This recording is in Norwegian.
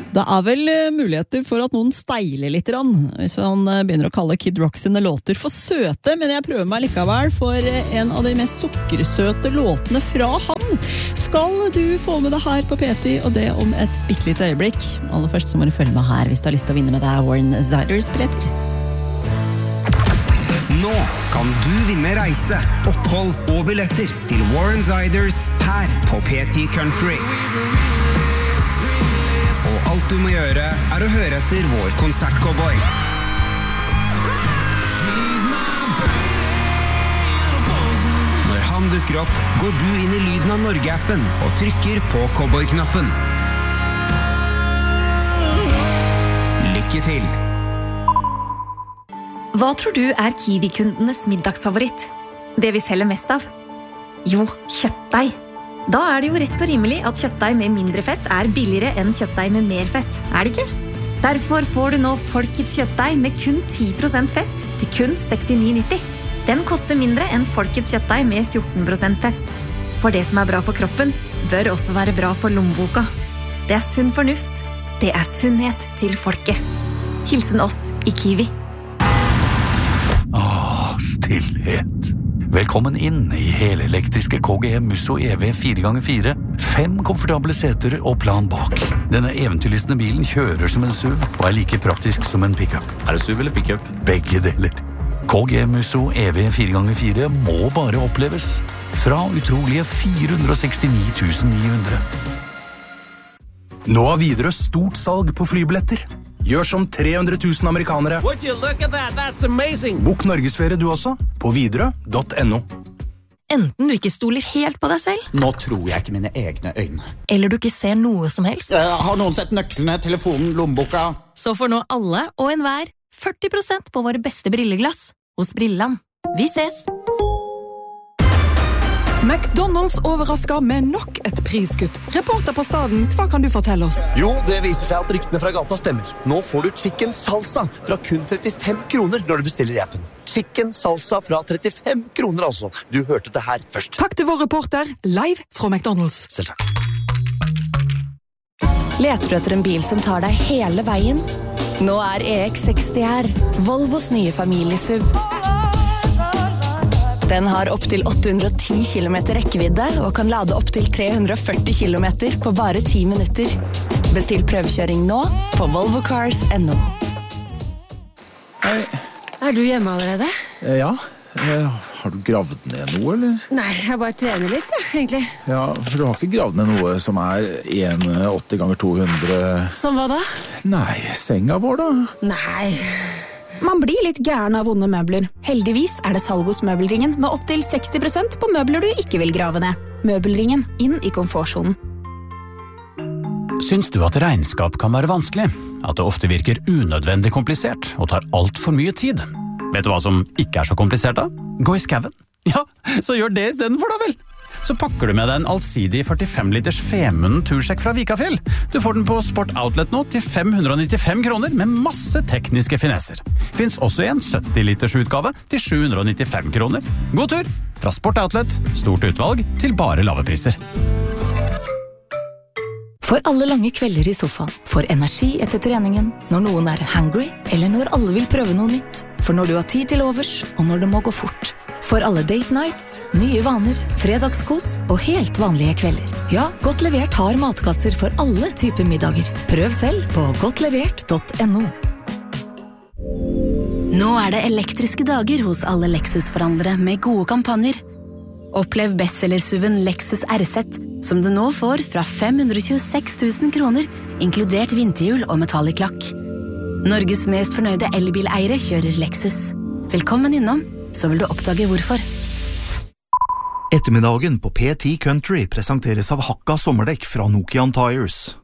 Det vel muligheter for at noen steiler litt hvis han begynner å kalle Kid Rock sine låter for søte, men jeg prøver meg likevel for en av de mest sukkersøte låtene fra han. Skal du få med det her på P10, og det om et bittelite øyeblikk. Aller først så må du følge med her hvis du har lyst til å vinne med deg Warren Ziders-billetter. Nå kan du vinne reise, opphold og billetter til Warren Ziders her på P10 Country. Og alt du må gjøre å høre etter vår konsertcowboy. Når han dukker opp, går du inn i Lyden av Norge-appen og trykker på cowboy-knappen. Lykke til! Hva tror du Kiwi-kundenes middagsfavoritt? Det vi selger mest av? Jo, kjøttdeig. Da det jo rett og rimelig at kjøttdeig med mindre fett billigere enn kjøttdeig med mer fett, det ikke? Derfor får du nå Folkets kjøttdeig med kun 10% fett til kun 69,90. Den koster mindre enn Folkets kjøttdeig med 14% fett. For det som bra for kroppen, bør også være bra for lommeboka. Det sunn fornuft. Det sunnhet til folket. Hilsen oss i Kiwi. Stillhet. Velkommen inn i helelektriske KGM Musso EV 4x4. 5 komfortable seter og plan bak. Denne eventyrlystne bilen kjører som en SUV og like praktisk som en pickup. Det SUV eller pickup? Begge deler. KGM Musso EV 4x4 må bare oppleves. Fra utrolige 469 900. Nå Widerøe stort salg på flybilletter. Gjør som 300 000 amerikanere. Would you look at that? That's amazing. Bok Norgesferie du også, på widerøe.no. Enten du ikke stoler helt på deg selv, Nå tror jeg ikke mine egne øyne. eller du ikke ser noe som helst, Har noen sett nøklene, telefonen, lommeboka? så får nå alle og enhver 40% på våre beste brilleglass hos Brilland. Vi ses! McDonald's overrasker med nok et priskutt. Reporter på staden, hva kan du fortelle oss? Jo, det viser seg at ryktene fra gata stemmer. Nå får du chicken salsa fra kun 35 kroner når du bestiller i appen. Chicken salsa fra 35 kroner altså. Du hørte det her først. Takk til vår reporter, live fra McDonald's. Selv takk. Leter du etter en bil som tar deg hele veien? Nå EX60 her, Volvos nye familiesuv. Den har opp til 810 kilometer rekkevidde og kan lade opp til 340 kilometer på bare 10 minutter. Bestill prøvekjøring nå på volvocars.no. Hei. Du hjemme allerede? Ja. Har du gravd ned noe, eller? Nei, jeg bare trener litt, egentlig. Ja, for du har ikke gravd ned noe som 1,80 ganger 200... Som hva da? Nei, senga vår da. Nei... Man blir litt gæren av vonde møbler. Heldigvis det salg hos Møbelringen med opp til 60% på møbler du ikke vil grave ned. Møbelringen, inn i komfortsonen. Syns du at regnskap kan være vanskelig? At det ofte virker unødvendig komplisert og tar alt for mye tid? Vet du hva som ikke så komplisert da? Gå i skaven. Ja, så gjør det I stedet for da vel. Så pakker du med deg en allsidig 45 liters Femunden tursjekk fra Vikafjell. Du får den på Sport Outlet nå til 595 kroner med masse tekniske finesser. Finns også I en 70 liters utgave til 795 kroner. God tur! Fra Sport Outlet, stort utvalg til bare lave priser. For alle lange kvelder I sofaen, for energi etter treningen, når noen hungry, eller når alle vil prøve noe nytt, for når du har tid til overs, og når det må gå fort. For alle date nights, nye vaner, fredagskos og helt vanlige kvelder. Ja, Godt Levert har matkasser for alle typer middager. Prøv selv på godtlevert.no. Nå det elektriske dager hos alle Lexus-forhandlere med gode kampanjer. Opplev bestsellersuven Lexus RZ, som du nå får fra 526 000 kroner, inkludert vinterhjul og metallic lakk. Norges mest fornøyde elbileiere kjører Lexus. Velkommen innom, så vil du oppdage hvorfor. Ettermiddagen på P10 Country presenteres av Hakka sommerdekk fra Nokian Tires.